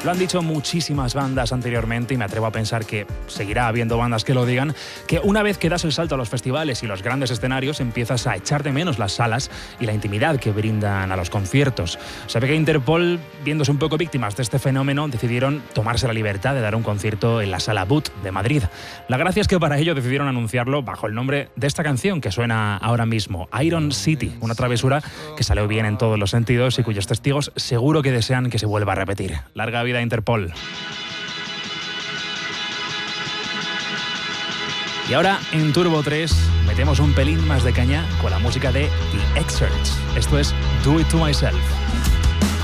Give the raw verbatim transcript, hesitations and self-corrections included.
Lo han dicho muchísimas bandas anteriormente y me atrevo a pensar que seguirá habiendo bandas que lo digan, que una vez que das el salto a los festivales y los grandes escenarios empiezas a echar de menos las salas y la intimidad que brindan a los conciertos. Se ve que Interpol, viéndose un poco víctimas de este fenómeno, decidieron tomarse la libertad de dar un concierto en la Sala Boot de Madrid. La gracia es que para ello decidieron anunciarlo bajo el nombre de esta canción que suena ahora mismo, Iron City, una travesura que salió bien en todos los sentidos y cuyos testigos seguro que desean que se vuelva a repetir. Larga vida Interpol. Y ahora en Turbo tres metemos un pelín más de caña con la música de The Excerts. Esto es Do It To Myself.